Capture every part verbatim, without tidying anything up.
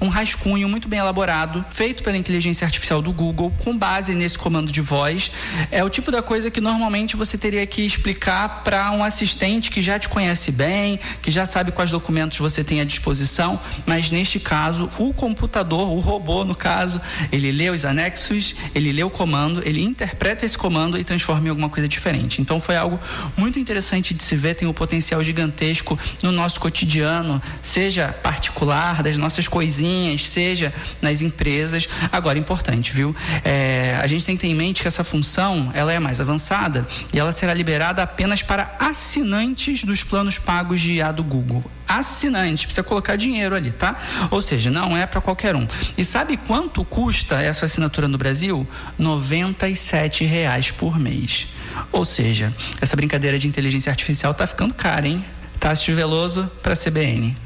um rascunho muito bem elaborado, feito pela inteligência artificial do Google, com base nesse comando de voz. É o tipo da coisa que normalmente você teria que explicar para um assistente que já te conhece bem, que já sabe quais documentos você tem à disposição, mas neste caso, o computador, o robô no caso, ele lê os anexos, ele lê o comando, ele interpreta esse comando e transforma em alguma coisa diferente. Então foi algo muito interessante de se ver, tem um potencial gigantesco no nosso cotidiano, seja particular, das nossas coisinhas, seja nas empresas. Agora, importante, viu? É, a gente tem que ter em mente que essa função, ela é mais avançada e ela será liberada apenas para assinantes dos planos pagos de I A do Google. Assinante, precisa colocar dinheiro ali, tá? Ou seja, não é para qualquer um. E sabe quanto custa essa assinatura no Brasil? noventa e sete reais por mês. Ou seja, essa brincadeira de inteligência artificial tá ficando cara, hein? Tássio Veloso para a C B N.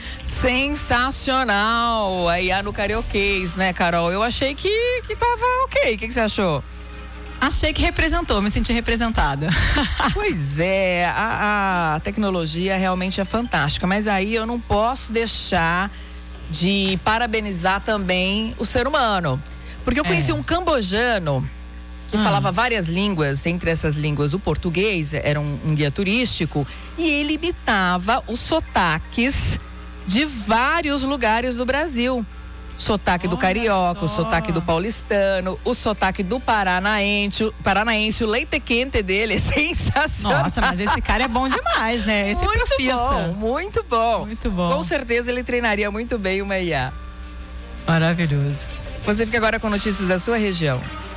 Sensacional! A I A no karaokês, né, Carol? Eu achei que, que tava ok. O que, que você achou? Achei que representou, me senti representada. Pois é, a, a tecnologia realmente é fantástica, mas aí eu não posso deixar de parabenizar também o ser humano. Porque eu conheci é. um cambojano que hum. falava várias línguas, entre essas línguas o português, era um, um guia turístico, e ele imitava os sotaques de vários lugares do Brasil. Sotaque Olha do carioca, só. o sotaque do paulistano, o sotaque do paranaense, o paranaense, o leite quente dele é sensacional. Nossa, mas esse cara é bom demais, né? Esse muito é profissa. bom, muito bom. Muito bom. Com certeza ele treinaria muito bem uma I A. Maravilhoso. Você fica agora com notícias da sua região.